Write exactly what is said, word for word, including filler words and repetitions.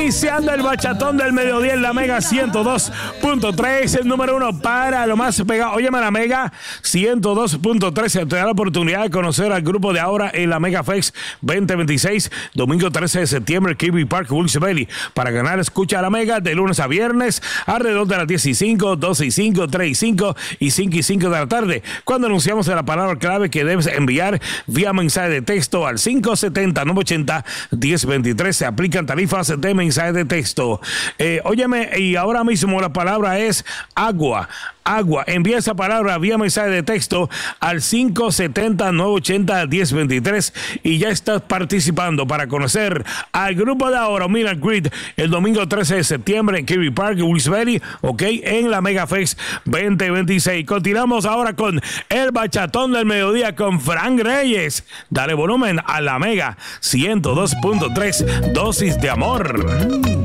Iniciando el bachatón del mediodía en la Mega ciento dos punto tres, el número uno para lo más pegado. Óyeme, la Mega ciento dos punto tres te da la oportunidad de conocer al grupo de ahora en la Mega Fest veinte veintiséis, domingo trece de septiembre, Kirby Park, Wilkes-Barre. Para ganar, escucha a la Mega de lunes a viernes, alrededor de las diez y cinco, doce y cinco, tres y cinco y cinco y cinco de la tarde, cuando anunciamos la palabra clave que debes enviar vía mensaje de texto al cinco siete cero, nueve ocho cero, uno cero dos tres. Se aplican tarifas de mensaje de texto. Eh, óyeme, y ahora mismo la palabra es agua. Agua. Envía esa palabra vía mensaje de texto al cinco siete cero, nueve ocho cero, uno cero dos tres y ya estás participando para conocer al grupo de ahora, Milan Creed, el domingo trece de septiembre en Kirby Park, Wilkes-Barre, ok, en la Mega Fest veinte veintiséis. Continuamos ahora con el bachatón del mediodía con Frank Reyes. Dale volumen a la Mega ciento dos punto tres, dosis de amor.